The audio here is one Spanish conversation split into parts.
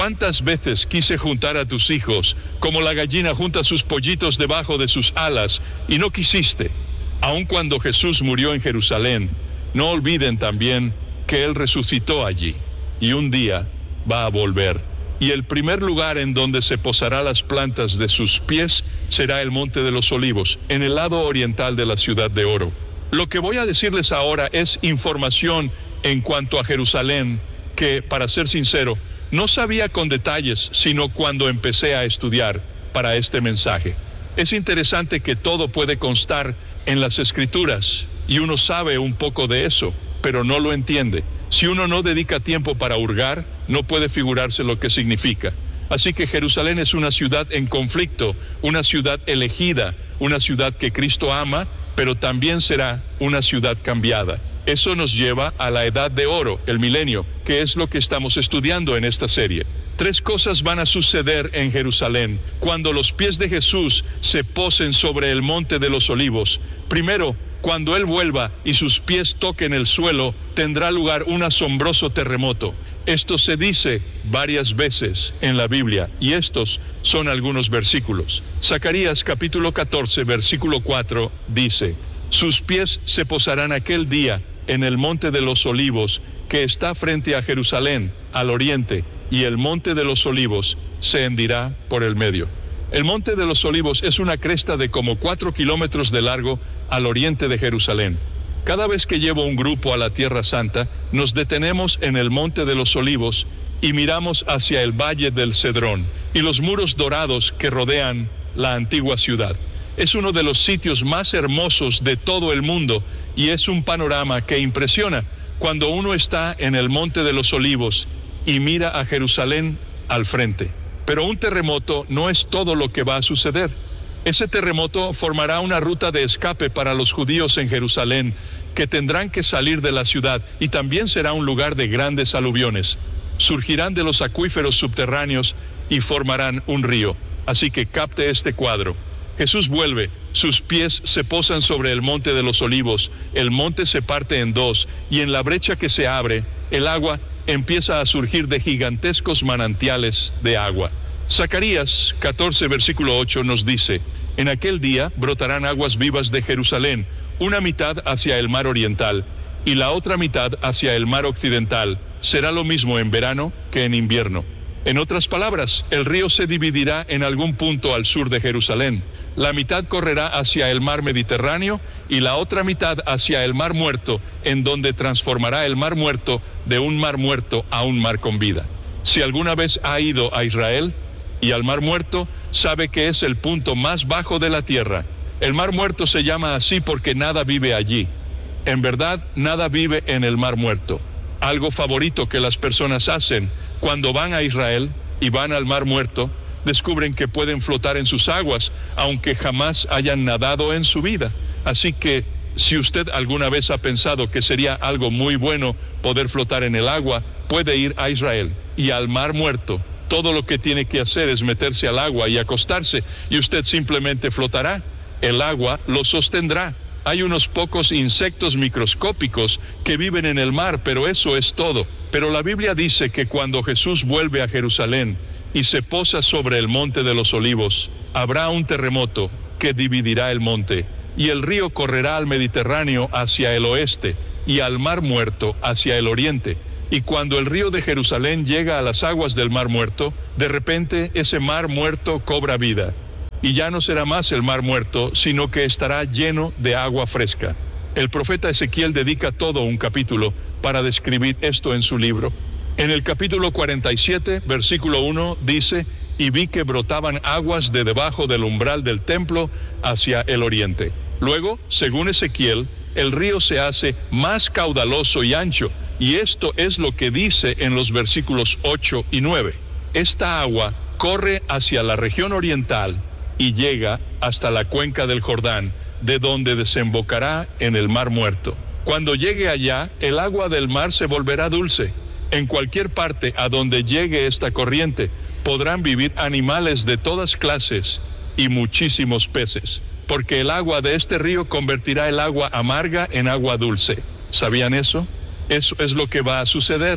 ¿Cuántas veces quise juntar a tus hijos, como la gallina junta sus pollitos debajo de sus alas, y no quisiste? Aun cuando Jesús murió en Jerusalén, no olviden también que Él resucitó allí, y un día va a volver. Y el primer lugar en donde se posará las plantas de sus pies será el Monte de los Olivos, en el lado oriental de la ciudad de oro. Lo que voy a decirles ahora es información en cuanto a Jerusalén, que, para ser sincero, no sabía con detalles, sino cuando empecé a estudiar para este mensaje. Es interesante que todo puede constar en las Escrituras, y uno sabe un poco de eso, pero no lo entiende. Si uno no dedica tiempo para hurgar, no puede figurarse lo que significa. Así que Jerusalén es una ciudad en conflicto, una ciudad elegida, una ciudad que Cristo ama, pero también será una ciudad cambiada. Eso nos lleva a la edad de oro, el milenio, que es lo que estamos estudiando en esta serie. 3 cosas van a suceder en Jerusalén cuando los pies de Jesús se posen sobre el Monte de los Olivos. Primero, cuando Él vuelva y sus pies toquen el suelo, tendrá lugar un asombroso terremoto. Esto se dice varias veces en la Biblia, y estos son algunos versículos. Zacarías capítulo 14, versículo 4 dice: sus pies se posarán aquel día en el Monte de los Olivos, que está frente a Jerusalén, al oriente, y el Monte de los Olivos se hendirá por el medio. El Monte de los Olivos es una cresta de como 4 kilómetros de largo al oriente de Jerusalén. Cada vez que llevo un grupo a la Tierra Santa, nos detenemos en el Monte de los Olivos y miramos hacia el Valle del Cedrón y los muros dorados que rodean la antigua ciudad. Es uno de los sitios más hermosos de todo el mundo y es un panorama que impresiona cuando uno está en el Monte de los Olivos y mira a Jerusalén al frente. Pero un terremoto no es todo lo que va a suceder. Ese terremoto formará una ruta de escape para los judíos en Jerusalén, que tendrán que salir de la ciudad, y también será un lugar de grandes aluviones. Surgirán de los acuíferos subterráneos y formarán un río. Así que capte este cuadro. Jesús vuelve, sus pies se posan sobre el Monte de los Olivos, el monte se parte en dos, y en la brecha que se abre, el agua empieza a surgir de gigantescos manantiales de agua. Zacarías 14, versículo 8 nos dice: en aquel día brotarán aguas vivas de Jerusalén, una mitad hacia el mar oriental y la otra mitad hacia el mar occidental. Será lo mismo en verano que en invierno. En otras palabras, el río se dividirá en algún punto al sur de Jerusalén. La mitad correrá hacia el mar Mediterráneo y la otra mitad hacia el mar Muerto, en donde transformará el mar Muerto de un mar muerto a un mar con vida. Si alguna vez ha ido a Israel y al mar Muerto, sabe que es el punto más bajo de la tierra. El mar Muerto se llama así porque nada vive allí. En verdad, nada vive en el mar Muerto. Algo favorito que las personas hacen cuando van a Israel y van al mar Muerto, descubren que pueden flotar en sus aguas, aunque jamás hayan nadado en su vida. Así que, si usted alguna vez ha pensado que sería algo muy bueno poder flotar en el agua, puede ir a Israel y al mar Muerto. Todo lo que tiene que hacer es meterse al agua y acostarse, y usted simplemente flotará. El agua lo sostendrá. Hay unos pocos insectos microscópicos que viven en el mar, pero eso es todo. Pero la Biblia dice que cuando Jesús vuelve a Jerusalén y se posa sobre el Monte de los Olivos, habrá un terremoto que dividirá el monte, y el río correrá al Mediterráneo hacia el oeste y al mar Muerto hacia el oriente. Y cuando el río de Jerusalén llega a las aguas del mar Muerto, de repente ese mar Muerto cobra vida. Y ya no será más el mar Muerto, sino que estará lleno de agua fresca. El profeta Ezequiel dedica todo un capítulo para describir esto en su libro. En el capítulo 47, versículo 1, dice: y vi que brotaban aguas de debajo del umbral del templo hacia el oriente. Luego, según Ezequiel, el río se hace más caudaloso y ancho, y esto es lo que dice en los versículos 8 y 9. Esta agua corre hacia la región oriental y llega hasta la cuenca del Jordán, de donde desembocará en el mar Muerto. Cuando llegue allá, el agua del mar se volverá dulce. En cualquier parte a donde llegue esta corriente, podrán vivir animales de todas clases y muchísimos peces, porque el agua de este río convertirá el agua amarga en agua dulce. ¿Sabían eso? Eso es lo que va a suceder.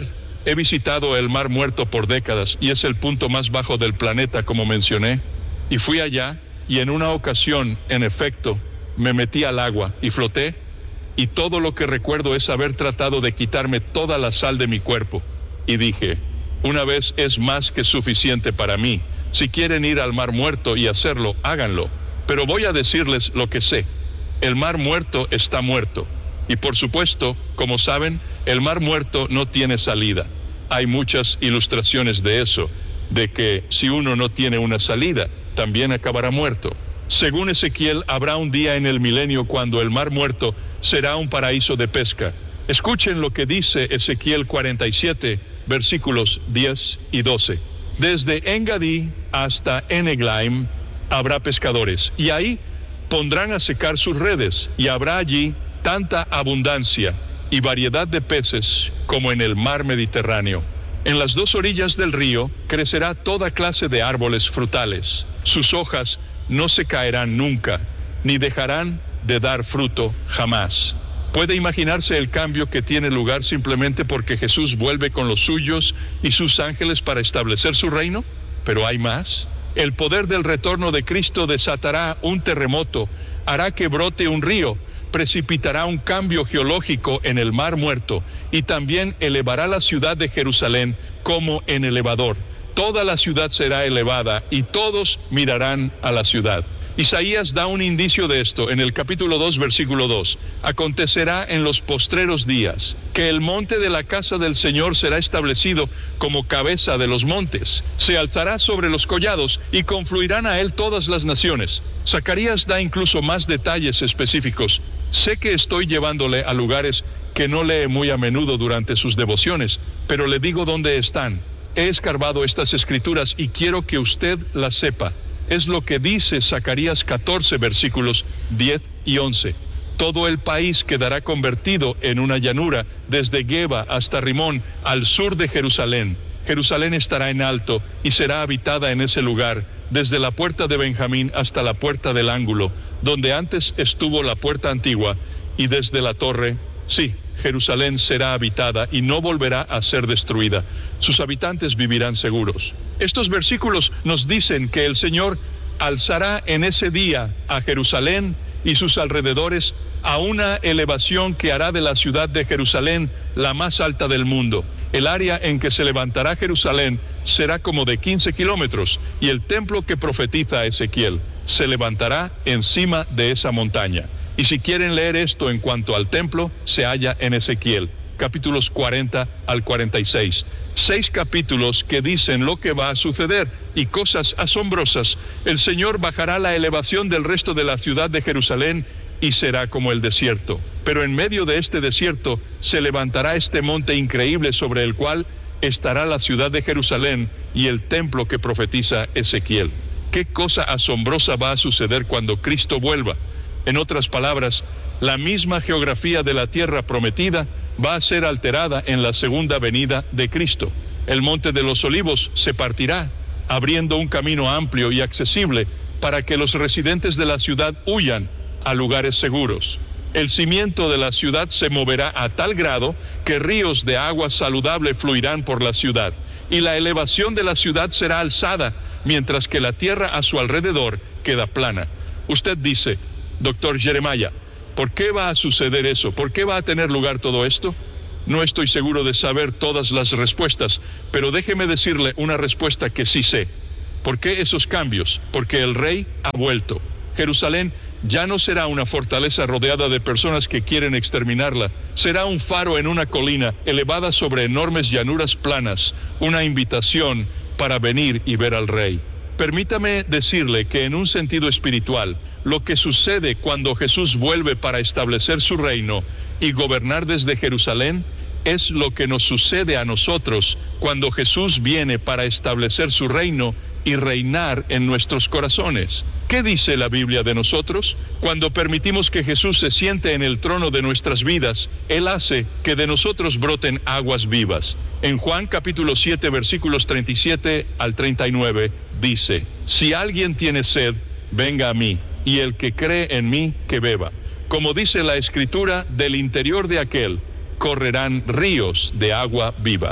He visitado el Mar Muerto por décadas y es el punto más bajo del planeta, como mencioné. Y fui allá y en una ocasión, en efecto, me metí al agua y floté. Y todo lo que recuerdo es haber tratado de quitarme toda la sal de mi cuerpo. Y dije, una vez es más que suficiente para mí. Si quieren ir al Mar Muerto y hacerlo, háganlo. Pero voy a decirles lo que sé. El Mar Muerto está muerto. Y por supuesto, como saben, el Mar Muerto no tiene salida. Hay muchas ilustraciones de eso, de que si uno no tiene una salida, también acabará muerto. Según Ezequiel, habrá un día en el milenio cuando el Mar Muerto será un paraíso de pesca. Escuchen lo que dice Ezequiel 47, versículos 10 y 12. Desde Engadí hasta Eneglaim habrá pescadores, y ahí pondrán a secar sus redes, y habrá allí tanta abundancia y variedad de peces como en el mar Mediterráneo. En las dos orillas del río crecerá toda clase de árboles frutales. Sus hojas no se caerán nunca, ni dejarán de dar fruto jamás. ¿Puede imaginarse el cambio que tiene lugar simplemente porque Jesús vuelve con los suyos y sus ángeles para establecer su reino? Pero hay más. El poder del retorno de Cristo desatará un terremoto, hará que brote un río, precipitará un cambio geológico en el Mar Muerto y también elevará la ciudad de Jerusalén como en elevador. Toda la ciudad será elevada y todos mirarán a la ciudad. Isaías da un indicio de esto en el capítulo 2, versículo 2. Acontecerá en los postreros días que el monte de la casa del Señor será establecido como cabeza de los montes. Se alzará sobre los collados y confluirán a él todas las naciones. Zacarías da incluso más detalles específicos. Sé que estoy llevándole a lugares que no lee muy a menudo durante sus devociones, pero le digo dónde están. He escarbado estas escrituras y quiero que usted las sepa. Es lo que dice Zacarías 14, versículos 10 y 11. Todo el país quedará convertido en una llanura, desde Geba hasta Rimón, al sur de Jerusalén. Jerusalén estará en alto y será habitada en ese lugar, desde la puerta de Benjamín hasta la puerta del ángulo, donde antes estuvo la puerta antigua, y desde la torre, sí, Jerusalén será habitada y no volverá a ser destruida. Sus habitantes vivirán seguros. Estos versículos nos dicen que el Señor alzará en ese día a Jerusalén y sus alrededores a una elevación que hará de la ciudad de Jerusalén la más alta del mundo. El área en que se levantará Jerusalén será como de 15 kilómetros y el templo que profetiza Ezequiel se levantará encima de esa montaña. Y si quieren leer esto en cuanto al templo, se halla en Ezequiel, capítulos 40 al 46. 6 capítulos que dicen lo que va a suceder y cosas asombrosas. El Señor bajará la elevación del resto de la ciudad de Jerusalén y será como el desierto. Pero en medio de este desierto se levantará este monte increíble sobre el cual estará la ciudad de Jerusalén y el templo que profetiza Ezequiel. ¿Qué cosa asombrosa va a suceder cuando Cristo vuelva? En otras palabras, la misma geografía de la tierra prometida va a ser alterada en la segunda venida de Cristo. El monte de los Olivos se partirá, abriendo un camino amplio y accesible para que los residentes de la ciudad huyan a lugares seguros. El cimiento de la ciudad se moverá a tal grado que ríos de agua saludable fluirán por la ciudad, y la elevación de la ciudad será alzada, mientras que la tierra a su alrededor queda plana. Usted dice, Doctor Jeremiah, ¿por qué va a suceder eso? ¿Por qué va a tener lugar todo esto? No estoy seguro de saber todas las respuestas, pero déjeme decirle una respuesta que sí sé. ¿Por qué esos cambios? Porque el rey ha vuelto. Jerusalén ya no será una fortaleza rodeada de personas que quieren exterminarla. Será un faro en una colina elevada sobre enormes llanuras planas, una invitación para venir y ver al rey. Permítame decirle que en un sentido espiritual, lo que sucede cuando Jesús vuelve para establecer su reino y gobernar desde Jerusalén es lo que nos sucede a nosotros cuando Jesús viene para establecer su reino y reinar en nuestros corazones. ¿Qué dice la Biblia de nosotros? Cuando permitimos que Jesús se siente en el trono de nuestras vidas, Él hace que de nosotros broten aguas vivas. En Juan capítulo 7, versículos 37 al 39, dice, si alguien tiene sed, venga a mí, y el que cree en mí, que beba. Como dice la Escritura, del interior de aquel correrán ríos de agua viva.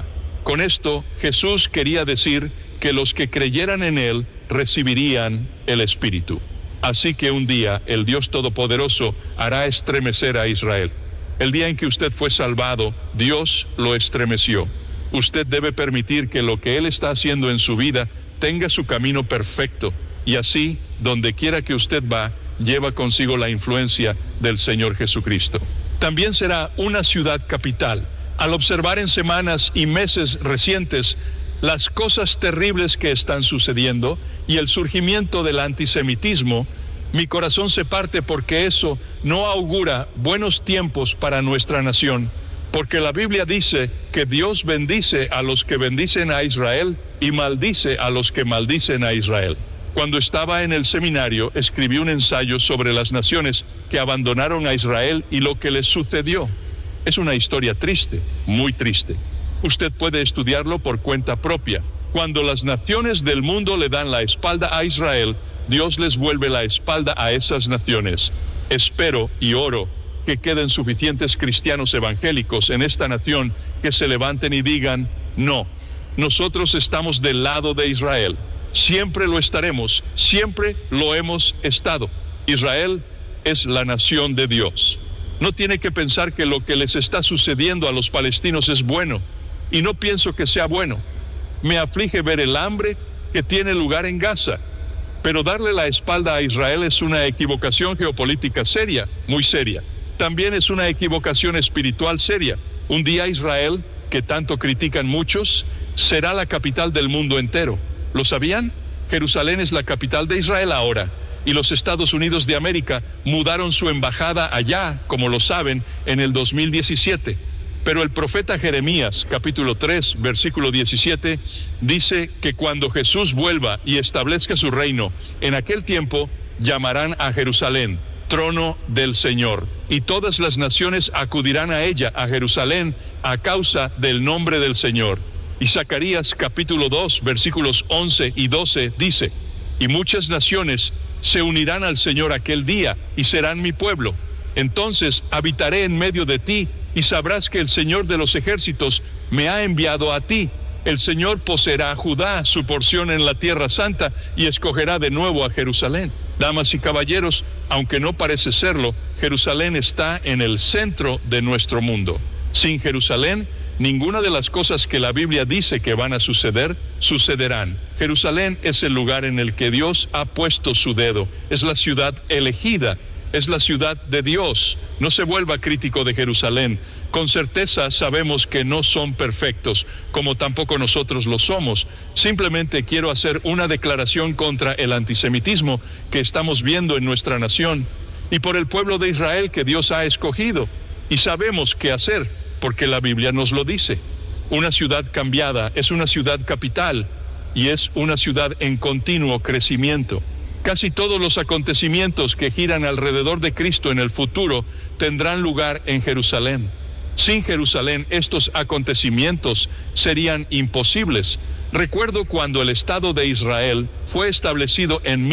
Con esto, Jesús quería decir que los que creyeran en Él recibirían el Espíritu. Así que un día el Dios Todopoderoso hará estremecer a Israel. El día en que usted fue salvado, Dios lo estremeció. Usted debe permitir que lo que Él está haciendo en su vida tenga su camino perfecto, y así, donde quiera que usted va, lleva consigo la influencia del Señor Jesucristo. También será una ciudad capital. Al observar en semanas y meses recientes las cosas terribles que están sucediendo y el surgimiento del antisemitismo, mi corazón se parte porque eso no augura buenos tiempos para nuestra nación, porque la Biblia dice que Dios bendice a los que bendicen a Israel y maldice a los que maldicen a Israel. Cuando estaba en el seminario, escribí un ensayo sobre las naciones que abandonaron a Israel y lo que les sucedió. Es una historia triste, muy triste. Usted puede estudiarlo por cuenta propia. Cuando las naciones del mundo le dan la espalda a Israel, Dios les vuelve la espalda a esas naciones. Espero y oro que queden suficientes cristianos evangélicos en esta nación que se levanten y digan, no, nosotros estamos del lado de Israel. Siempre lo estaremos, siempre lo hemos estado. Israel es la nación de Dios. No tiene que pensar que lo que les está sucediendo a los palestinos es bueno. Y no pienso que sea bueno. Me aflige ver el hambre que tiene lugar en Gaza. Pero darle la espalda a Israel es una equivocación geopolítica seria, muy seria. También es una equivocación espiritual seria. Un día Israel, que tanto critican muchos, será la capital del mundo entero. ¿Lo sabían? Jerusalén es la capital de Israel ahora. Y los Estados Unidos de América mudaron su embajada allá, como lo saben, en el 2017. Pero el profeta Jeremías, capítulo 3, versículo 17, dice que cuando Jesús vuelva y establezca su reino, en aquel tiempo llamarán a Jerusalén trono del Señor, y todas las naciones acudirán a ella, a Jerusalén, a causa del nombre del Señor. Y Zacarías, capítulo 2, versículos 11 y 12, dice, y muchas naciones se unirán al Señor aquel día, y serán mi pueblo. Entonces habitaré en medio de ti, y sabrás que el Señor de los ejércitos me ha enviado a ti. El Señor poseerá a Judá su porción en la tierra santa y escogerá de nuevo a Jerusalén. Damas y caballeros, aunque no parece serlo, Jerusalén está en el centro de nuestro mundo. Sin Jerusalén, ninguna de las cosas que la Biblia dice que van a suceder, sucederán. Jerusalén es el lugar en el que Dios ha puesto su dedo. Es la ciudad elegida. Es la ciudad de Dios. No se vuelva crítico de Jerusalén. Con certeza sabemos que no son perfectos, como tampoco nosotros lo somos. Simplemente quiero hacer una declaración contra el antisemitismo que estamos viendo en nuestra nación y por el pueblo de Israel que Dios ha escogido. Y sabemos qué hacer, porque la Biblia nos lo dice. Una ciudad cambiada es una ciudad capital y es una ciudad en continuo crecimiento. Casi todos los acontecimientos que giran alrededor de Cristo en el futuro tendrán lugar en Jerusalén. Sin Jerusalén, estos acontecimientos serían imposibles. Recuerdo cuando el Estado de Israel fue establecido en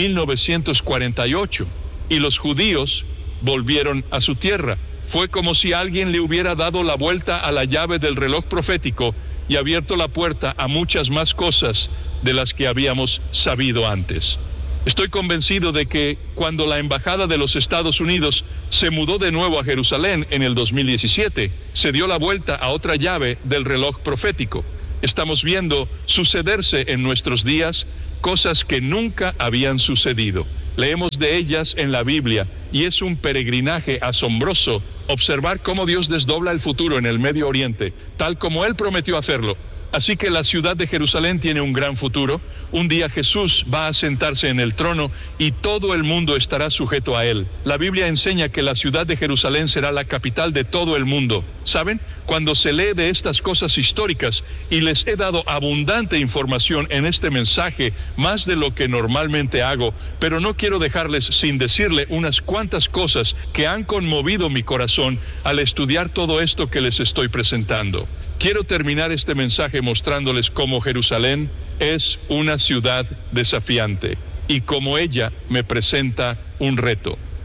1948 y los judíos volvieron a su tierra. Fue como si alguien le hubiera dado la vuelta a la llave del reloj profético y abierto la puerta a muchas más cosas de las que habíamos sabido antes. Estoy convencido de que cuando la Embajada de los Estados Unidos se mudó de nuevo a Jerusalén en el 2017, se dio la vuelta a otra llave del reloj profético. Estamos viendo sucederse en nuestros días cosas que nunca habían sucedido. Leemos de ellas en la Biblia y es un peregrinaje asombroso observar cómo Dios desdobla el futuro en el Medio Oriente, tal como Él prometió hacerlo. Así que la ciudad de Jerusalén tiene un gran futuro. Un día Jesús va a sentarse en el trono y todo el mundo estará sujeto a Él. La Biblia enseña que la ciudad de Jerusalén será la capital de todo el mundo. ¿Saben? Cuando se lee de estas cosas históricas, y les he dado abundante información en este mensaje, más de lo que normalmente hago, pero no quiero dejarles sin decirle unas cuantas cosas que han conmovido mi corazón al estudiar todo esto que les estoy presentando. Quiero terminar este mensaje mostrándoles cómo Jerusalén es una ciudad desafiante y cómo ella me presenta un reto.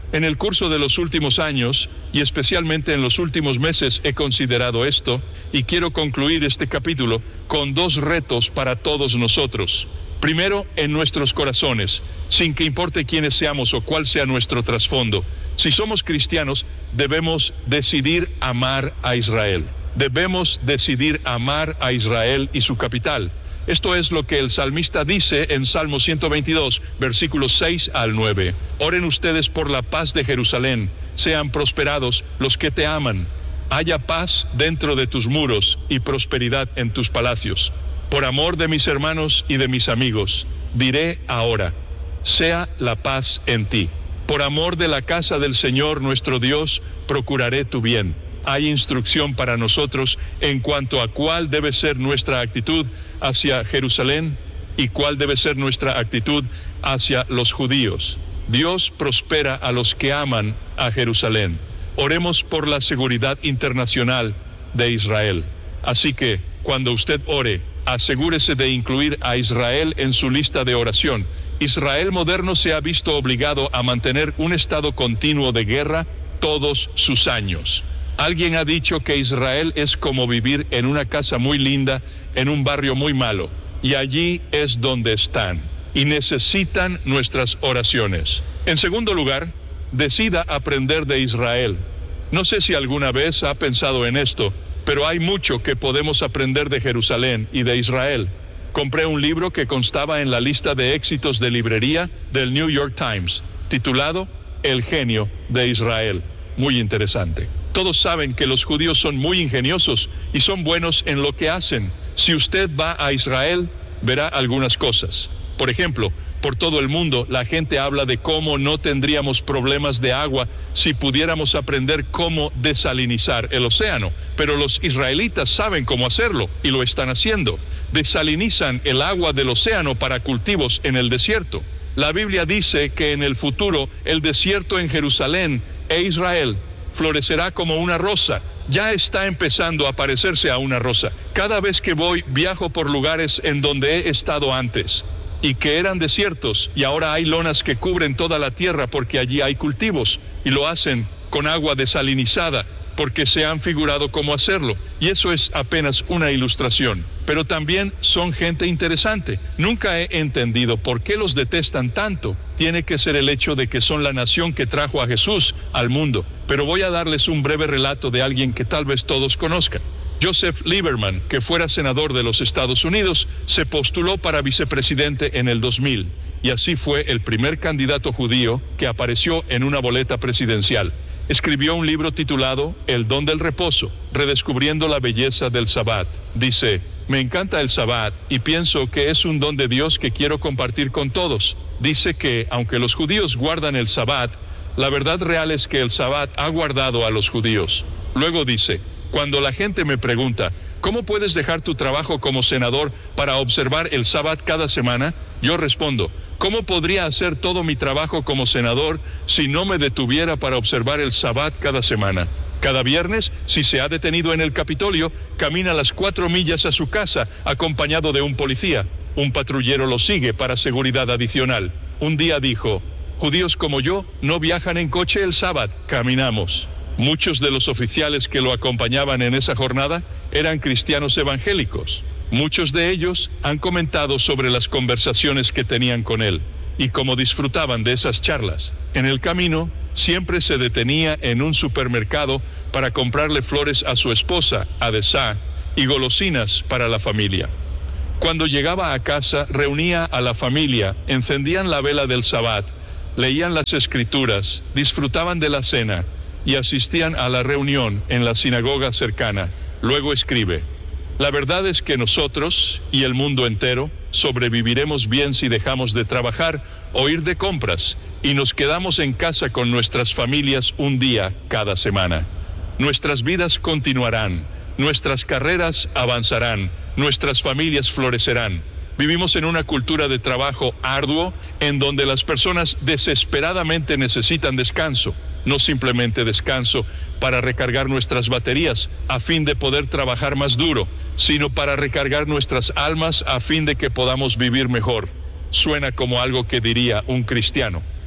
En el curso de los últimos años, y especialmente en los últimos meses, he considerado esto, y quiero concluir este capítulo con dos retos para todos nosotros. Primero, en nuestros corazones, sin que importe quiénes seamos o cuál sea nuestro trasfondo. Si somos cristianos, debemos decidir amar a Israel. Debemos decidir amar a Israel y su capital. Esto es lo que el salmista dice en Salmo 122, versículos 6 al 9. Oren ustedes por la paz de Jerusalén, sean prosperados los que te aman. Haya paz dentro de tus muros y prosperidad en tus palacios. Por amor de mis hermanos y de mis amigos, diré ahora, sea la paz en ti. Por amor de la casa del Señor nuestro Dios, procuraré tu bien. Hay instrucción para nosotros en cuanto a cuál debe ser nuestra actitud hacia Jerusalén y cuál debe ser nuestra actitud hacia los judíos. Dios prospera a los que aman a Jerusalén. Oremos por la seguridad internacional de Israel. Así que, cuando usted ore, asegúrese de incluir a Israel en su lista de oración. Israel moderno se ha visto obligado a mantener un estado continuo de guerra todos sus años. Alguien ha dicho que Israel es como vivir en una casa muy linda, en un barrio muy malo, y allí es donde están, y necesitan nuestras oraciones. En segundo lugar, decida aprender de Israel. No sé si alguna vez ha pensado en esto, pero hay mucho que podemos aprender de Jerusalén y de Israel. Compré un libro que constaba en la lista de éxitos de librería del New York Times, titulado El genio de Israel. Muy interesante. Todos saben que los judíos son muy ingeniosos y son buenos en lo que hacen. Si usted va a Israel, verá algunas cosas. Por ejemplo, por todo el mundo, la gente habla de cómo no tendríamos problemas de agua si pudiéramos aprender cómo desalinizar el océano. Pero los israelitas saben cómo hacerlo y lo están haciendo. Desalinizan el agua del océano para cultivos en el desierto. La Biblia dice que en el futuro el desierto en Jerusalén e Israel florecerá como una rosa. Ya está empezando a parecerse a una rosa. Cada vez que voy, viajo por lugares en donde he estado antes y que eran desiertos, y ahora hay lonas que cubren toda la tierra porque allí hay cultivos, y lo hacen con agua desalinizada porque se han figurado cómo hacerlo, y eso es apenas una ilustración. Pero también son gente interesante. Nunca he entendido por qué los detestan tanto. Tiene que ser el hecho de que son la nación que trajo a Jesús al mundo. Pero voy a darles un breve relato de alguien que tal vez todos conozcan. Joseph Lieberman, que fuera senador de los Estados Unidos, se postuló para vicepresidente en el 2000, y así fue el primer candidato judío que apareció en una boleta presidencial. Escribió un libro titulado El don del reposo, redescubriendo la belleza del Sabbat. Dice: me encanta el Sabbat y pienso que es un don de Dios que quiero compartir con todos. Dice que, aunque los judíos guardan el Sabbat, la verdad real es que el Sabbat ha guardado a los judíos. Luego dice: cuando la gente me pregunta, ¿cómo puedes dejar tu trabajo como senador para observar el Sabbat cada semana? Yo respondo: ¿cómo podría hacer todo mi trabajo como senador si no me detuviera para observar el Sabbat cada semana? Cada viernes, si se ha detenido en el Capitolio, camina las 4 millas a su casa acompañado de un policía. Un patrullero lo sigue para seguridad adicional. Un día dijo: judíos como yo no viajan en coche el Sabbat, caminamos. Muchos de los oficiales que lo acompañaban en esa jornada eran cristianos evangélicos. Muchos de ellos han comentado sobre las conversaciones que tenían con él y cómo disfrutaban de esas charlas. En el camino, siempre se detenía en un supermercado para comprarle flores a su esposa, Adesá, y golosinas para la familia. Cuando llegaba a casa, reunía a la familia, encendían la vela del Sabbat, leían las escrituras, disfrutaban de la cena y asistían a la reunión en la sinagoga cercana. Luego escribe: la verdad es que nosotros y el mundo entero sobreviviremos bien si dejamos de trabajar o ir de compras y nos quedamos en casa con nuestras familias un día cada semana. Nuestras vidas continuarán, nuestras carreras avanzarán, nuestras familias florecerán. Vivimos en una cultura de trabajo arduo en donde las personas desesperadamente necesitan descanso, no simplemente descanso para recargar nuestras baterías a fin de poder trabajar más duro, sino para recargar nuestras almas a fin de que podamos vivir mejor. Suena como algo que diría un cristiano.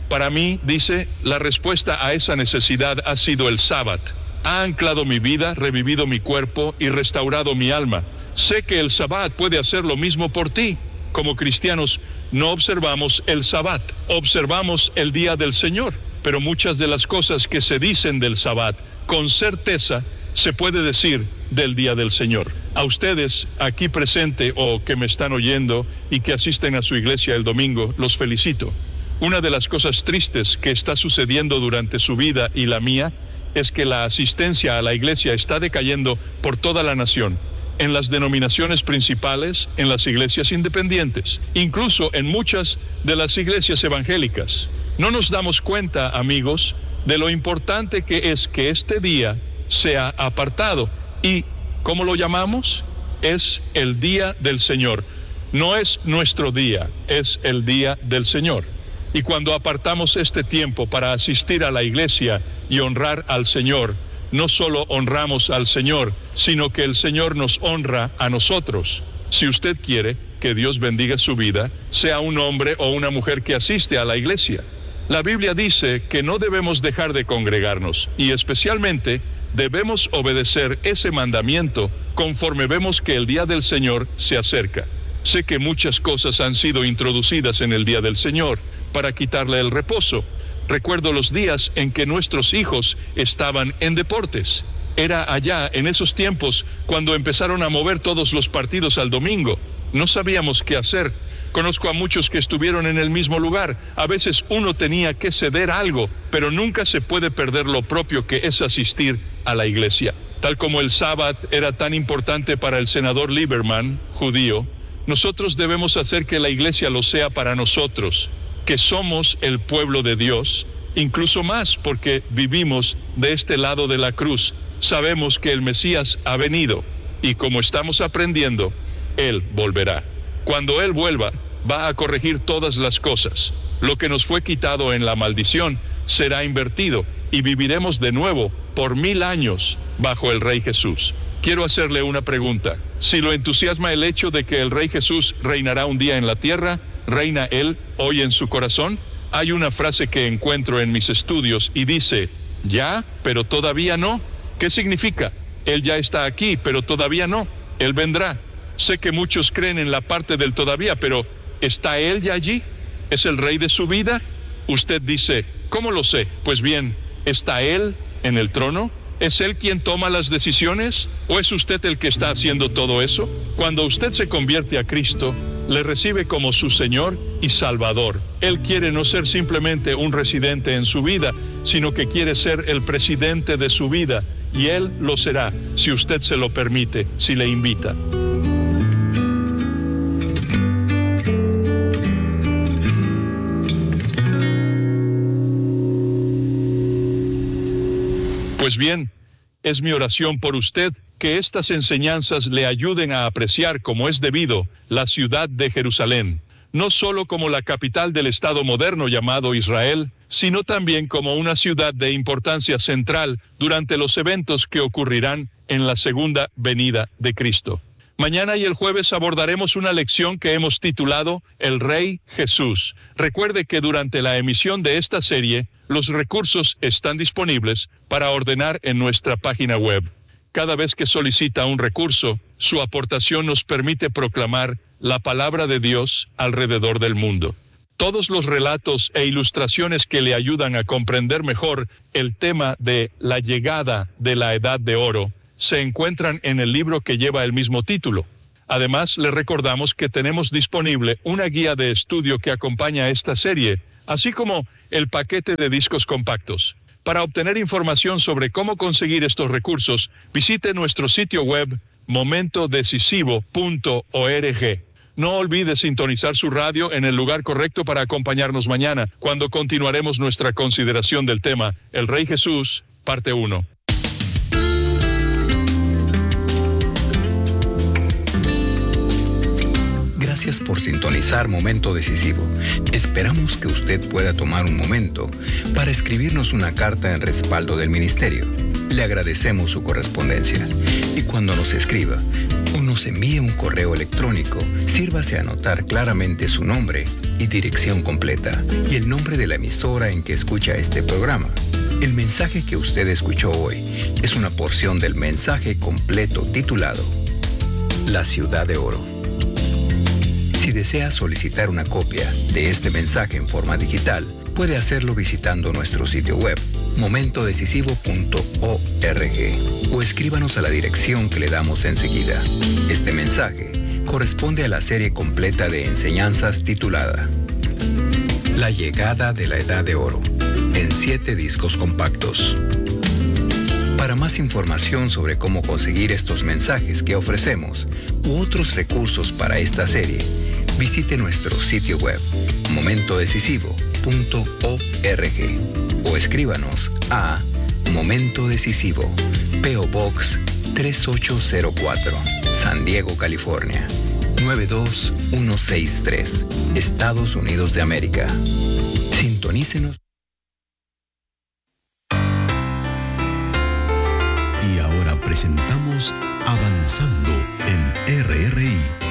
Para mí, dice, la respuesta a esa necesidad ha sido el sábado. Ha anclado mi vida, revivido mi cuerpo y restaurado mi alma. Sé que el sábado puede hacer lo mismo por ti. Como cristianos, no observamos el sábado, observamos el día del Señor. Pero muchas de las cosas que se dicen del sábado, con certeza, se puede decir del día del Señor. A ustedes aquí presente o que me están oyendo y que asisten a su iglesia el domingo, los felicito. Una de las cosas tristes que está sucediendo durante su vida y la mía es que la asistencia a la iglesia está decayendo por toda la nación, en las denominaciones principales, en las iglesias independientes, incluso en muchas de las iglesias evangélicas. No nos damos cuenta, amigos, de lo importante que es que este día sea apartado. ¿Y cómo lo llamamos? Es el día del Señor. No es nuestro día, es el día del Señor. Y cuando apartamos este tiempo para asistir a la iglesia y honrar al Señor, no solo honramos al Señor, sino que el Señor nos honra a nosotros. Si usted quiere que Dios bendiga su vida, sea un hombre o una mujer que asiste a la iglesia. La Biblia dice que no debemos dejar de congregarnos y especialmente debemos obedecer ese mandamiento conforme vemos que el día del Señor se acerca. Sé que muchas cosas han sido introducidas en el día del Señor para quitarle el reposo. Recuerdo los días en que nuestros hijos estaban en deportes. Era allá, en esos tiempos, cuando empezaron a mover todos los partidos al domingo. No sabíamos qué hacer. Conozco a muchos que estuvieron en el mismo lugar. A veces uno tenía que ceder algo, pero nunca se puede perder lo propio que es asistir a la iglesia. Tal como el sábado era tan importante para el senador Lieberman, judío, nosotros debemos hacer que la iglesia lo sea para nosotros, que somos el pueblo de Dios, incluso más porque vivimos de este lado de la cruz. Sabemos que el Mesías ha venido y como estamos aprendiendo, Él volverá. Cuando Él vuelva, va a corregir todas las cosas. Lo que nos fue quitado en la maldición será invertido y viviremos de nuevo por 1000 años bajo el Rey Jesús. Quiero hacerle una pregunta. Si lo entusiasma el hecho de que el Rey Jesús reinará un día en la tierra, ¿reina Él hoy en su corazón? Hay una frase que encuentro en mis estudios y dice, ya, pero todavía no. ¿Qué significa? Él ya está aquí, pero todavía no. Él vendrá. Sé que muchos creen en la parte del todavía, pero ¿está Él ya allí? ¿Es el Rey de su vida? Usted dice, ¿cómo lo sé? Pues bien, ¿está Él en el trono? ¿Es Él quien toma las decisiones? ¿O es usted el que está haciendo todo eso? Cuando usted se convierte a Cristo, le recibe como su Señor y Salvador. Él quiere no ser simplemente un residente en su vida, sino que quiere ser el presidente de su vida. Y Él lo será, si usted se lo permite, si le invita. Pues bien, es mi oración por usted que estas enseñanzas le ayuden a apreciar como es debido la ciudad de Jerusalén, no solo como la capital del Estado moderno llamado Israel, sino también como una ciudad de importancia central durante los eventos que ocurrirán en la segunda venida de Cristo. Mañana y el jueves abordaremos una lección que hemos titulado El Rey Jesús. Recuerde que durante la emisión de esta serie, los recursos están disponibles para ordenar en nuestra página web. Cada vez que solicita un recurso, su aportación nos permite proclamar la palabra de Dios alrededor del mundo. Todos los relatos e ilustraciones que le ayudan a comprender mejor el tema de la llegada de la Edad de Oro se encuentran en el libro que lleva el mismo título. Además, le recordamos que tenemos disponible una guía de estudio que acompaña esta serie, así como el paquete de discos compactos. Para obtener información sobre cómo conseguir estos recursos, visite nuestro sitio web momentodecisivo.org. No olvide sintonizar su radio en el lugar correcto para acompañarnos mañana, cuando continuaremos nuestra consideración del tema El Rey Jesús, parte 1. Gracias por sintonizar Momento Decisivo. Esperamos que usted pueda tomar un momento para escribirnos una carta en respaldo del ministerio. Le agradecemos su correspondencia. Y cuando nos escriba o nos envíe un correo electrónico, sírvase a anotar claramente su nombre y dirección completa, y el nombre de la emisora en que escucha este programa. El mensaje que usted escuchó hoy es una porción del mensaje completo titulado La Ciudad de Oro. Si desea solicitar una copia de este mensaje en forma digital, puede hacerlo visitando nuestro sitio web, momentodecisivo.org, o escríbanos a la dirección que le damos enseguida. Este mensaje corresponde a la serie completa de enseñanzas titulada La Llegada de la Edad de Oro, en 7 discos compactos. Para más información sobre cómo conseguir estos mensajes que ofrecemos u otros recursos para esta serie, visite nuestro sitio web, momentodecisivo.org, o escríbanos a Momento Decisivo, P.O. Box 3804, San Diego, California 92163, Estados Unidos de América. Sintonícenos. Y ahora presentamos Avanzando en RRI.